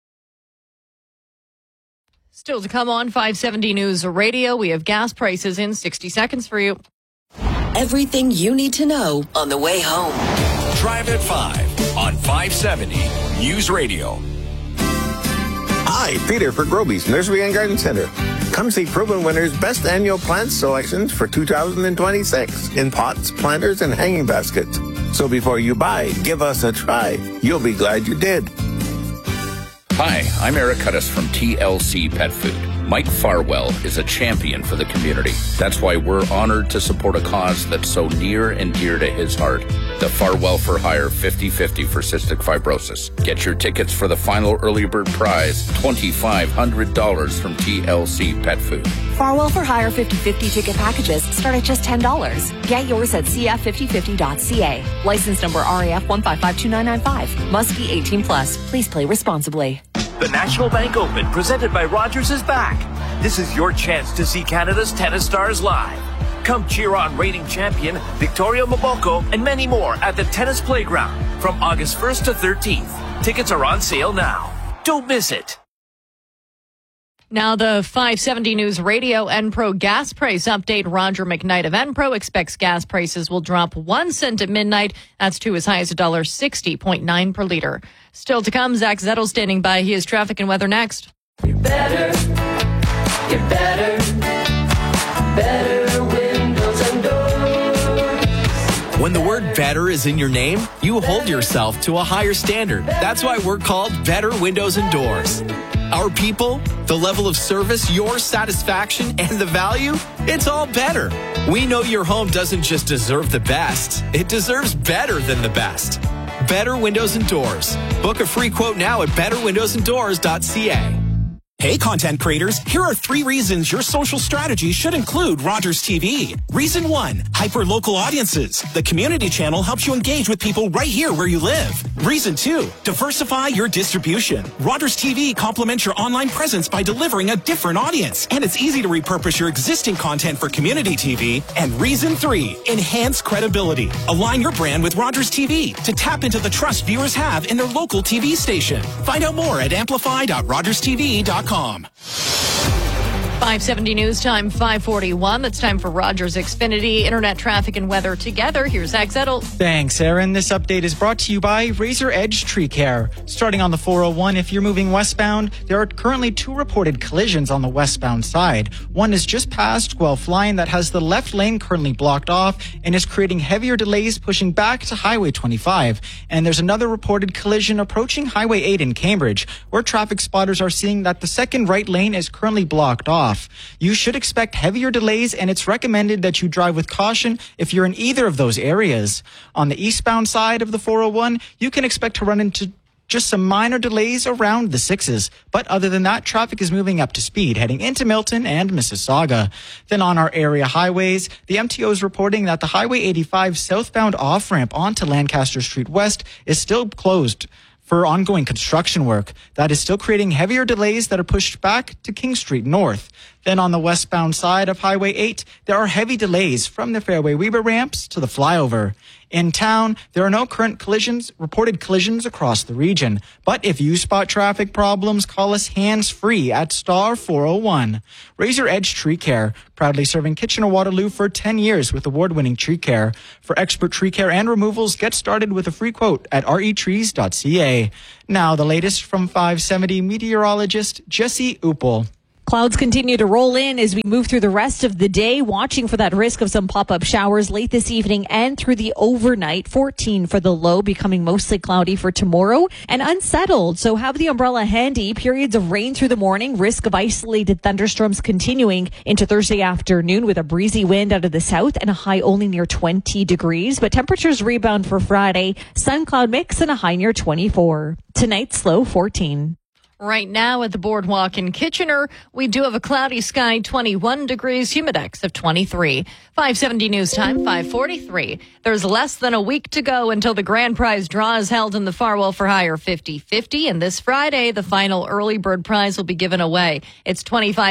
Still to come on 570 News Radio, we have gas prices in 60 seconds for you. Everything you need to know on the way home. Drive at 5 on 570 News Radio. Hi, Peter for Groby's Nursery and Garden Center. Come see proven winners' best annual plant selections for 2026 in pots, planters, and hanging baskets. So before you buy, give us a try. You'll be glad you did. Hi, I'm Eric Cuttis from TLC Pet Food. Mike Farwell is a champion for the community. That's why we're honored to support a cause that's so near and dear to his heart. The Farwell for Hire 50/50 for cystic fibrosis. Get your tickets for the final early bird prize, $2,500 from TLC Pet Food. Farwell for Hire 50/50 ticket packages start at just $10. Get yours at cf5050.ca. License number RAF 1552995. Must be 18 plus. Please play responsibly. The National Bank Open, presented by Rogers, is back. This is your chance to see Canada's tennis stars live. Come cheer on reigning champion Victoria Mboko and many more at the Tennis Playground from August 1st to 13th. Tickets are on sale now. Don't miss it. Now the 570 News Radio Enpro gas price update. Roger McKnight of Enpro expects gas prices will drop 1 cent at midnight. That's to as high as $1.60.9 per liter. Still to come, Zach Zettel standing by. He has traffic and weather next. Get better windows and doors. When the word better is in your name, you hold yourself to a higher standard. That's why we're called Better Windows and Doors. Our people, the level of service, your satisfaction, and the value, it's all better. We know your home doesn't just deserve the best, it deserves better than the best. Better Windows and Doors. Book a free quote now at betterwindowsanddoors.ca. Hey, content creators, here are 3 reasons your social strategy should include Rogers TV. Reason 1, hyper-local audiences. The community channel helps you engage with people right here where you live. Reason 2, diversify your distribution. Rogers TV complements your online presence by delivering a different audience. And it's easy to repurpose your existing content for community TV. And reason 3, enhance credibility. Align your brand with Rogers TV to tap into the trust viewers have in their local TV station. Find out more at amplify.rogerstv.com. 570 news time, 541. That's time for Rogers Xfinity internet traffic and weather together. Here's Zach Zettel. Thanks, Aaron. This update is brought to you by Razor Edge Tree Care. Starting on the 401, if you're moving westbound, there are currently 2 reported collisions on the westbound side. One is just past Guelph Line that has the left lane currently blocked off and is creating heavier delays pushing back to Highway 25. And there's another reported collision approaching Highway 8 in Cambridge, where traffic spotters are seeing that the second right lane is currently blocked off. You should expect heavier delays, and it's recommended that you drive with caution if you're in either of those areas. On the eastbound side of the 401, you can expect to run into just some minor delays around the 6s. But other than that, traffic is moving up to speed, heading into Milton and Mississauga. Then on our area highways, the MTO is reporting that the Highway 85 southbound off-ramp onto Lancaster Street West is still closed for ongoing construction work. That is still creating heavier delays that are pushed back to King Street North. Then on the westbound side of Highway 8, there are heavy delays from the Fairway Weber ramps to the flyover. In town, there are no current reported collisions across the region. But if you spot traffic problems, call us hands-free at star 401. Razor Edge Tree Care, proudly serving Kitchener-Waterloo for 10 years with award-winning tree care. For expert tree care and removals, get started with a free quote at retrees.ca. Now, the latest from 570 meteorologist Jesse Uppel. Clouds continue to roll in as we move through the rest of the day, watching for that risk of some pop-up showers late this evening and through the overnight. 14 for the low, becoming mostly cloudy for tomorrow and unsettled. So have the umbrella handy. Periods of rain through the morning, risk of isolated thunderstorms continuing into Thursday afternoon with a breezy wind out of the south and a high only near 20 degrees. But temperatures rebound for Friday. Sun cloud mix and a high near 24. Tonight's low 14. Right now at the Boardwalk in Kitchener, we do have a cloudy sky, 21 degrees, humidex of 23. 570 news time, 543. There's less than a week to go until the grand prize draw is held in the Farwell for Hire 50/50. And this Friday, the final early bird prize will be given away. It's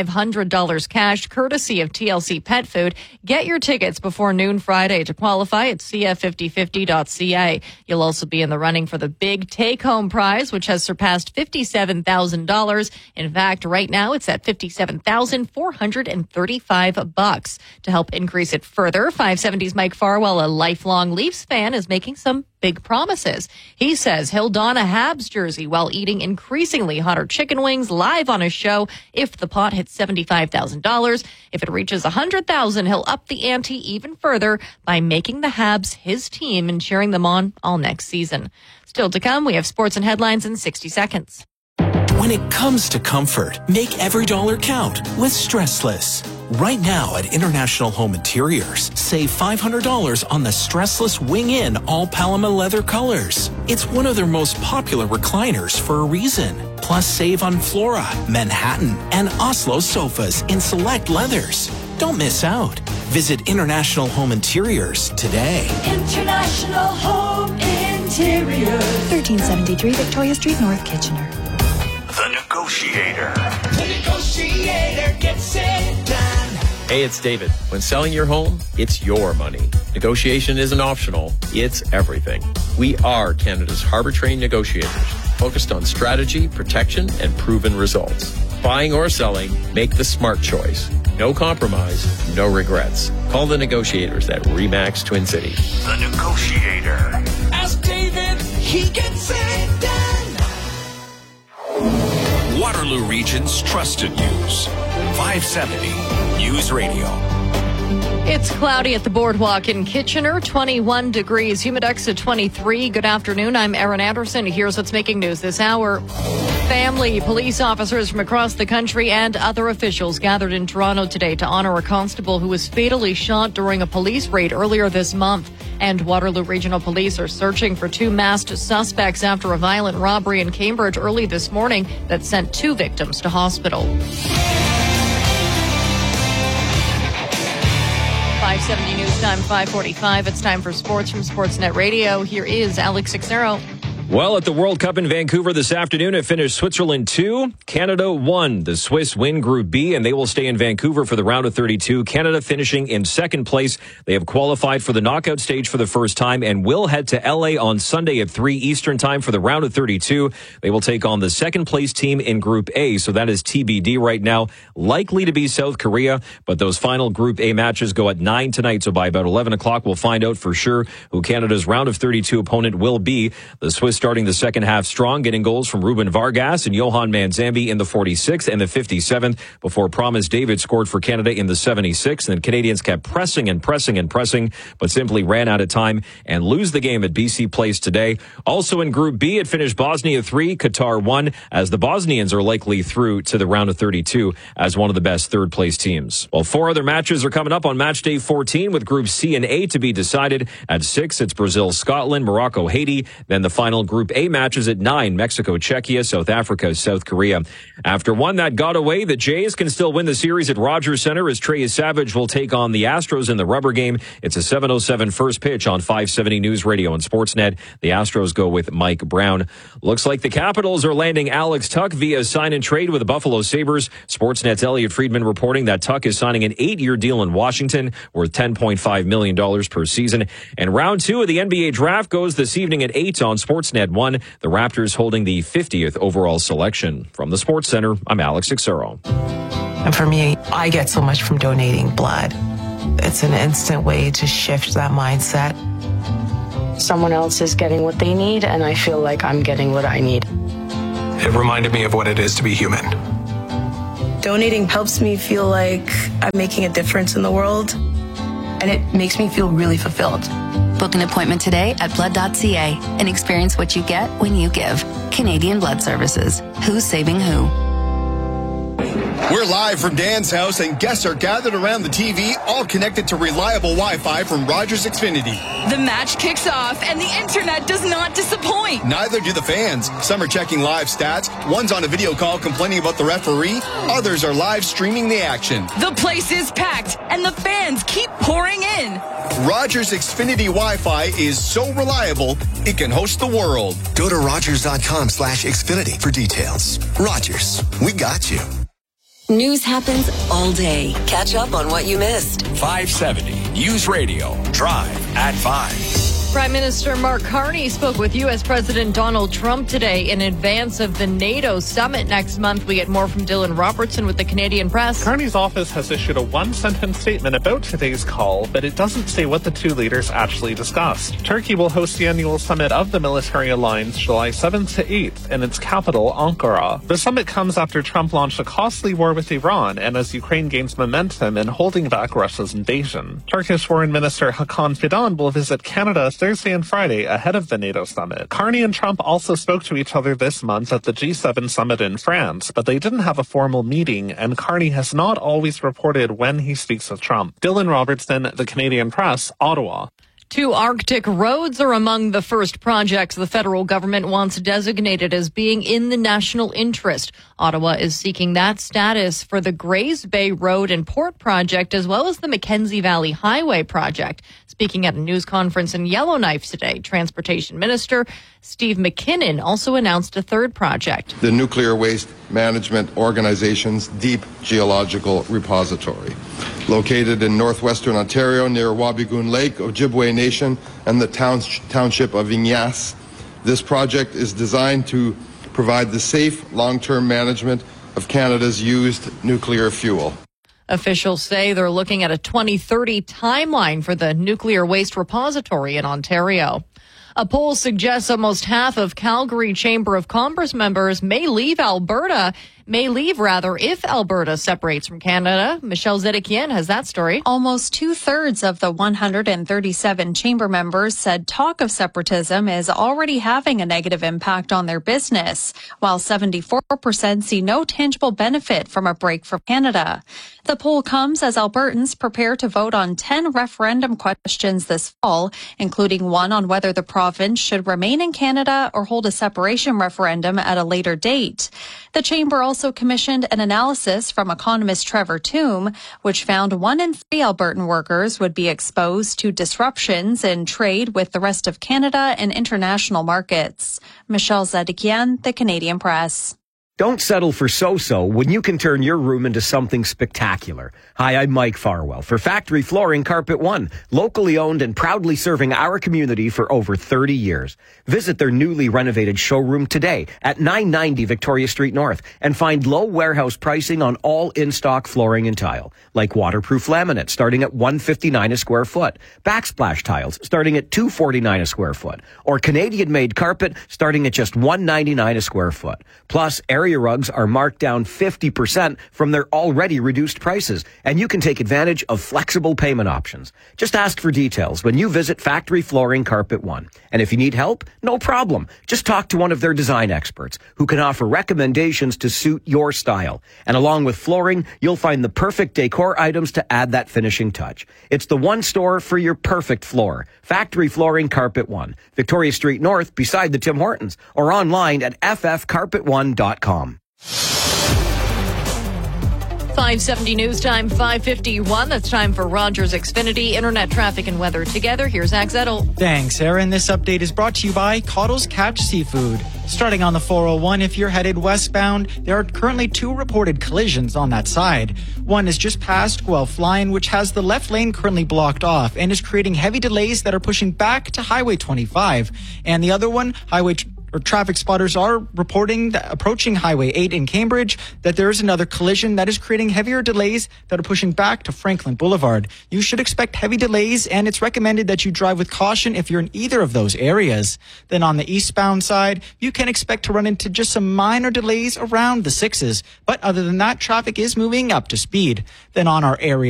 $2,500 cash, courtesy of TLC Pet Food. Get your tickets before noon Friday to qualify at cf5050.ca. You'll also be in the running for the big take-home prize, which has surpassed $57,000. In fact, right now it's at $57,435. To help increase it further, 570's Mike Farwell, a lifelong Leafs fan, is making some big promises. He says he'll don a Habs jersey while eating increasingly hotter chicken wings live on his show if the pot hits $75,000. If it reaches $100,000, he'll up the ante even further by making the Habs his team and cheering them on all next season. Still to come, we have sports and headlines in 60 seconds. When it comes to comfort, make every dollar count with Stressless. Right now at International Home Interiors, save $500 on the Stressless Wing-In all Paloma leather colors. It's one of their most popular recliners for a reason. Plus save on Flora, Manhattan, and Oslo sofas in select leathers. Don't miss out. Visit International Home Interiors today. International Home Interiors. 1373 Victoria Street, North Kitchener. The Negotiator. The Negotiator gets it done. Hey, it's David. When selling your home, it's your money. Negotiation isn't optional, it's everything. We are Canada's harbor-trained negotiators, focused on strategy, protection, and proven results. Buying or selling, make the smart choice. No compromise, no regrets. Call the negotiators at RE/MAX Twin Cities. The Negotiator. Ask David, he gets it done. Waterloo Region's trusted news. 570 News Radio. It's cloudy at the boardwalk in Kitchener, 21 degrees, humidex at 23. Good afternoon. I'm Erin Anderson. Here's what's making news this hour. Family, police officers from across the country and other officials gathered in Toronto today to honor a constable who was fatally shot during a police raid earlier this month. And Waterloo Regional Police are searching for 2 masked suspects after a violent robbery in Cambridge early this morning that sent 2 victims to hospital. 570 News Time, 5:45. It's time for sports from Sportsnet Radio. Here is Alex Sixero. Well, at the World Cup in Vancouver this afternoon, it finished Switzerland 2, Canada 1. The Swiss win Group B, and they will stay in Vancouver for the round of 32. Canada finishing in second place. They have qualified for the knockout stage for the first time and will head to LA on Sunday at 3 Eastern time for the round of 32. They will take on the second place team in Group A, so that is TBD right now. Likely to be South Korea, but those final Group A matches go at 9 tonight, so by about 11 o'clock we'll find out for sure who Canada's round of 32 opponent will be. The Swiss starting the second half strong, getting goals from Ruben Vargas and Johan Manzambi in the 46th and the 57th before Promise David scored for Canada in the 76th. And Canadians kept pressing, but simply ran out of time and lose the game at BC Place today. Also in Group B, it finished Bosnia 3, Qatar 1, as the Bosnians are likely through to the round of 32 as one of the best third-place teams. Well, 4 other matches are coming up on match day 14 with Group C and A to be decided. At 6, it's Brazil, Scotland, Morocco, Haiti. Then the final Group A matches at 9, Mexico, Czechia, South Africa, South Korea. After one that got away, the Jays can still win the series at Rogers Center as Trey Savage will take on the Astros in the rubber game. It's a 7:07 first pitch on 570 News Radio and Sportsnet. The Astros go with Mike Brown. Looks like the Capitals are landing Alex Tuch via sign and trade with the Buffalo Sabres. Sportsnet's Elliot Friedman reporting that Tuch is signing an 8-year deal in Washington worth $10.5 million per season. And round 2 of the NBA draft goes this evening at 8 on Sportsnet 1. The Raptors holding the 50th overall selection. From the Sports Center, I'm Alex Sixero. And for me, I get so much from donating blood. It's an instant way to shift that mindset. Someone else is getting what they need, and I feel like I'm getting what I need. It reminded me of what it is to be human. Donating helps me feel like I'm making a difference in the world, and it makes me feel really fulfilled. Book an appointment today at blood.ca and experience what you get when you give. Canadian Blood Services. Who's saving who? We're live from Dan's house, and guests are gathered around the TV, all connected to reliable Wi-Fi from Rogers Xfinity. The match kicks off, and the internet does not disappoint. Neither do the fans. Some are checking live stats. One's on a video call complaining about the referee. Others are live streaming the action. The place is packed, and the fans keep pouring in. Rogers Xfinity Wi-Fi is so reliable, it can host the world. Go to Rogers.com/Xfinity for details. Rogers, we got you. News happens all day. Catch up on what you missed. 570 News Radio. Drive at 5. Prime Minister Mark Carney spoke with U.S. President Donald Trump today in advance of the NATO summit next month. We get more from Dylan Robertson with the Canadian Press. Carney's office has issued a one-sentence statement about today's call, but it doesn't say what the 2 leaders actually discussed. Turkey will host the annual summit of the military alliance July 7th to 8th in its capital, Ankara. The summit comes after Trump launched a costly war with Iran and as Ukraine gains momentum in holding back Russia's invasion. Turkish Foreign Minister Hakan Fidan will visit Canada Thursday and Friday ahead of the NATO summit. Carney and Trump also spoke to each other this month at the G7 summit in France, but they didn't have a formal meeting, and Carney has not always reported when he speaks with Trump. Dylan Robertson, the Canadian Press, Ottawa. 2 Arctic roads are among the first projects the federal government wants designated as being in the national interest. Ottawa is seeking that status for the Grays Bay Road and Port project, as well as the Mackenzie Valley Highway project. Speaking at a news conference in Yellowknife today, Transportation Minister Steve McKinnon also announced a 3rd project. The Nuclear Waste Management Organization's Deep Geological Repository, located in northwestern Ontario near Wabigoon Lake, Ojibwe Nation, and the township of Ignace. This project is designed to provide the safe, long-term management of Canada's used nuclear fuel. Officials say they're looking at a 2030 timeline for the nuclear waste repository in Ontario. A poll suggests almost half of Calgary Chamber of Commerce members may leave Alberta. may leave if Alberta separates from Canada. Michelle Zedekian has that story. Almost 2/3 of the 137 chamber members said talk of separatism is already having a negative impact on their business, while 74% see no tangible benefit from a break from Canada. The poll comes as Albertans prepare to vote on 10 referendum questions this fall, including one on whether the province should remain in Canada or hold a separation referendum at a later date. The chamber also commissioned an analysis from economist Trevor Tombe, which found 1 in 3 Albertan workers would be exposed to disruptions in trade with the rest of Canada and international markets. Michelle Zedekian, The Canadian Press. Don't settle for so-so when you can turn your room into something spectacular. Hi, I'm Mike Farwell for Factory Flooring Carpet One, locally owned and proudly serving our community for over 30 years. Visit their newly renovated showroom today at 990 Victoria Street North and find low warehouse pricing on all in-stock flooring and tile, like waterproof laminate starting at $159 a square foot, backsplash tiles starting at $249 a square foot, or Canadian-made carpet starting at just $199 a square foot. Plus, area rugs are marked down 50% from their already reduced prices, and you can take advantage of flexible payment options. Just ask for details when you visit Factory Flooring Carpet One. And if you need help, no problem. Just talk to one of their design experts who can offer recommendations to suit your style. And along with flooring, you'll find the perfect decor items to add that finishing touch. It's the one store for your perfect floor. Factory Flooring Carpet One, Victoria Street North beside the Tim Hortons, or online at ffcarpet1.com. 5:70 news time, 5:51. That's time for Rogers Xfinity Internet traffic and weather together. Here's Zach Zettel. Thanks, Aaron. This update is brought to you by Cottle's Catch Seafood. Starting on the 401, if you're headed westbound, there are currently 2 reported collisions on that side. One is just past Guelph Line, which has the left lane currently blocked off and is creating heavy delays that are pushing back to Highway 25. And the other one, traffic spotters are reporting that approaching Highway 8 in Cambridge that there is another collision that is creating heavier delays that are pushing back to Franklin Boulevard. You should expect heavy delays, and it's recommended that you drive with caution if you're in either of those areas. Then on the eastbound side, you can expect to run into just some minor delays around the 6s. But other than that, traffic is moving up to speed. Then on our area